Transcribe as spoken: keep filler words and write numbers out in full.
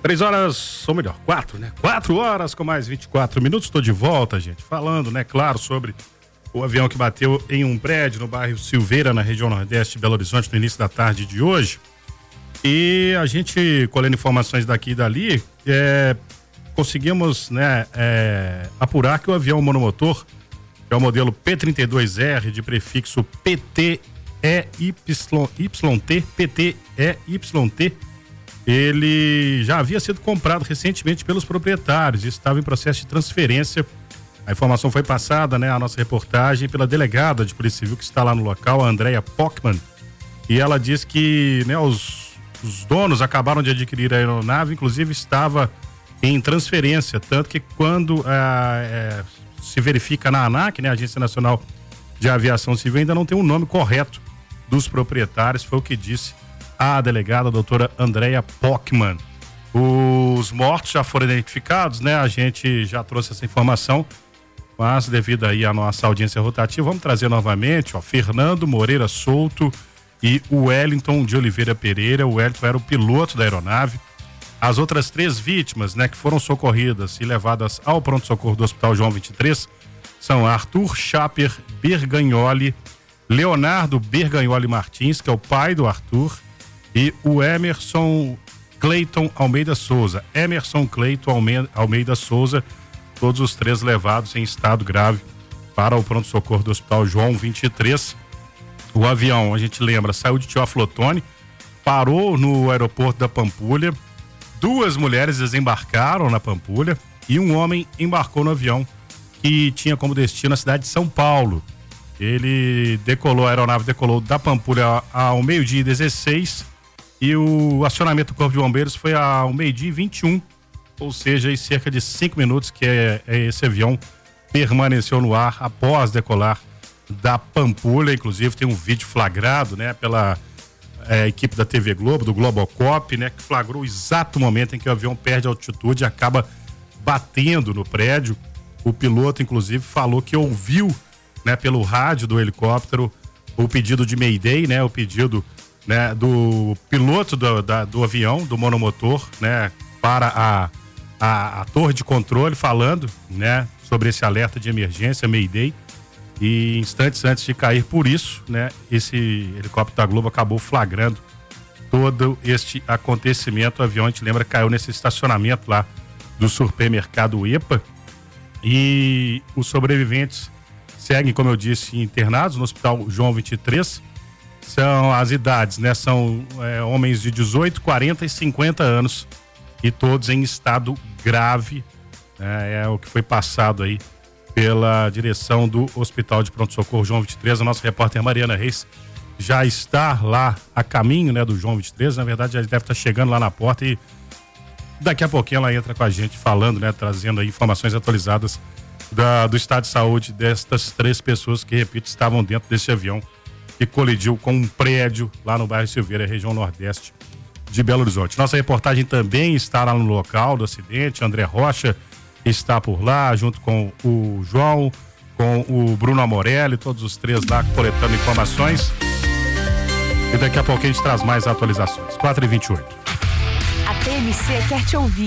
Três horas, ou melhor, quatro, né? Quatro horas com mais vinte e quatro minutos. Estou de volta, gente, falando, né, claro, sobre o avião que bateu em um prédio no bairro Silveira, na região nordeste de Belo Horizonte, no início da tarde de hoje. E a gente, colhendo informações daqui e dali, é, conseguimos, né, é, apurar que o avião monomotor, que é o modelo P trinta e dois R, de prefixo P T E Y T, P T E Y T, ele já havia sido comprado recentemente pelos proprietários e estava em processo de transferência. A informação foi passada, né, à nossa reportagem pela delegada de Polícia Civil que está lá no local, a Andrea Pockman, e ela diz que, né, os, os donos acabaram de adquirir a aeronave, inclusive estava em transferência, tanto que quando ah, é, se verifica na ANAC, né, Agência Nacional de Aviação Civil, ainda não tem o nome correto dos proprietários, foi o que disse a delegada, a doutora Andrea Pockman. Os mortos já foram identificados, né? A gente já trouxe essa informação, mas devido aí à nossa audiência rotativa, vamos trazer novamente, ó, Fernando Moreira Souto e o Wellington de Oliveira Pereira. O Wellington era o piloto da aeronave. As outras três vítimas, né, que foram socorridas e levadas ao pronto-socorro do Hospital João vinte e três são Arthur Chaper Bergagnoli, Leonardo Bergagnoli Martins, que é o pai do Arthur, e o Emerson Cleiton Almeida Souza. Emerson Cleiton Almeida, Almeida Souza, todos os três levados em estado grave para o pronto-socorro do Hospital João vinte e três. O avião, a gente lembra, saiu de Teófilo Otoni, parou no aeroporto da Pampulha, duas mulheres desembarcaram na Pampulha e um homem embarcou no avião que tinha como destino a cidade de São Paulo. Ele decolou, a aeronave decolou da Pampulha ao meio-dia e dezesseis e o acionamento do Corpo de Bombeiros foi ao meio-dia e vinte e um, ou seja, em cerca de cinco minutos que é, é esse avião permaneceu no ar após decolar da Pampulha. Inclusive tem um vídeo flagrado, né, pela é, equipe da T V Globo, do Globocop, né, que flagrou o exato momento em que o avião perde altitude e acaba batendo no prédio. O piloto, inclusive, falou que ouviu, né, pelo rádio do helicóptero o pedido de Mayday, né, o pedido, né, do piloto do, da, do avião, do monomotor, né, para a, a, a torre de controle, falando, né, sobre esse alerta de emergência, Mayday. E instantes antes de cair, por isso, né, esse helicóptero da Globo acabou flagrando todo este acontecimento. O avião, a gente lembra, caiu nesse estacionamento lá do supermercado EPA, e os sobreviventes seguem, como eu disse, internados no Hospital João vinte e três. São as idades, né? São é, homens de dezoito, quarenta e cinquenta anos e todos em estado grave. É, é o que foi passado aí pela direção do Hospital de Pronto-Socorro João vinte e três. A nossa repórter Mariana Reis já está lá a caminho, né, do João vinte e três. Na verdade, já deve estar chegando lá na porta e daqui a pouquinho ela entra com a gente falando, né, trazendo aí informações atualizadas da, do estado de saúde destas três pessoas que, repito, estavam dentro desse avião que colidiu com um prédio lá no bairro Silveira, região nordeste de Belo Horizonte. Nossa reportagem também está lá no local do acidente. André Rocha está por lá, junto com o João, com o Bruno Amorelli, todos os três lá coletando informações. E daqui a pouco a gente traz mais atualizações. quatro e vinte e oito. A T M C quer te ouvir.